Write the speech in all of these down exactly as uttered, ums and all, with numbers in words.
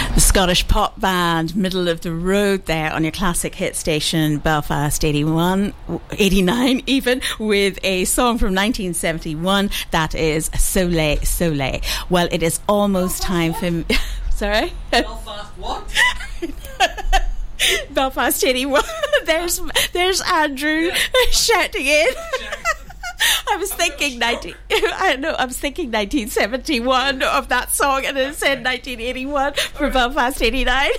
The Scottish pop band, middle of the road there on your classic hit station, Belfast eighty-one, eighty-nine even, with a song from nineteen seventy-one that is Soleil, Soleil. Well, it is almost time for me. Sorry? Belfast what? Belfast eighty-one. There's, there's Andrew shouting in. I was thinking nineteen. I know. I was thinking nineteen seventy-one of that song, and it said nineteen eighty-one for Belfast eighty-nine.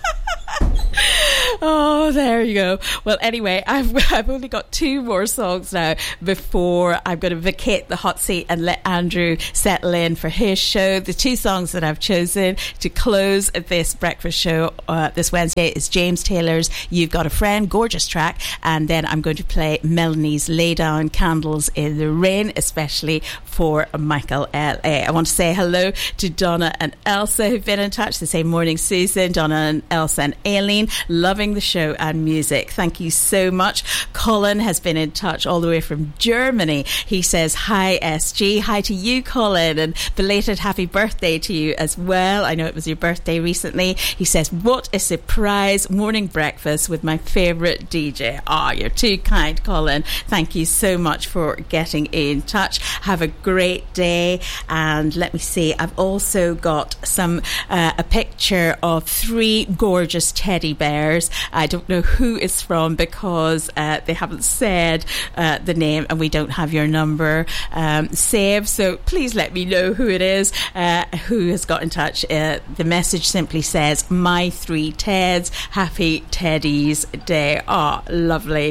Oh, there you go. Well, anyway, I've I've only got two more songs now before I'm going to vacate the hot seat and let Andrew settle in for his show. The two songs that I've chosen to close this breakfast show uh, this Wednesday is James Taylor's "You've Got a Friend," gorgeous track, and then I'm going to play Melanie's "Lay Down Candles in the Rain," especially for Michael L A. I want to say hello to Donna and Elsa who've been in touch. They say morning, Susan. Donna and Elsa and Aileen, loving the show and music. Thank you so much. Colin has been in touch all the way from Germany. He says hi S G. Hi to you, Colin, and belated happy birthday to you as well. I know it was your birthday recently. He says, what a surprise morning breakfast with my favourite D J. Ah, oh, you're too kind, Colin. Thank you so much for getting in touch. Have a great day. And let me see, I've also got some uh, a picture of three gorgeous teddy bears. I don't know who it's from because uh, they haven't said uh, the name, and we don't have your number um, saved, so please let me know who it is, uh, who has got in touch. Uh, the message simply says, my three Teds, happy Teddy's Day. Ah, oh, lovely.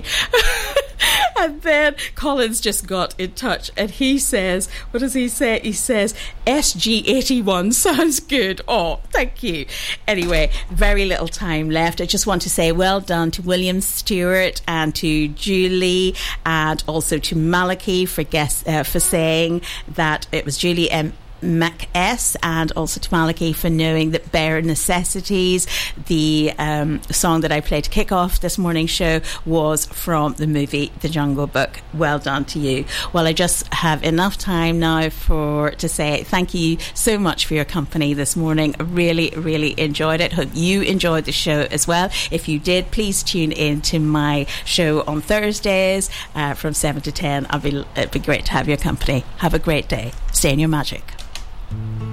And then Colin's just got in touch and he says, what does he say? He says, S G eighty-one sounds good. Oh, thank you. Anyway, very little time left. I just want to say well done to William Stewart and to Julie and also to Malachi for guess, uh, for saying that it was Julie M. Mac S, and also to Malachi for knowing that Bare Necessities, the um, song that I played to kick off this morning's show, was from the movie The Jungle Book. Well done to you. Well, I just have enough time now for to say thank you so much for your company this morning. I really, really enjoyed it. Hope you enjoyed the show as well. If you did, please tune in to my show on Thursdays uh, from seven to ten. I'll be, it'd be great to have your company. Have a great day. Stay in your magic.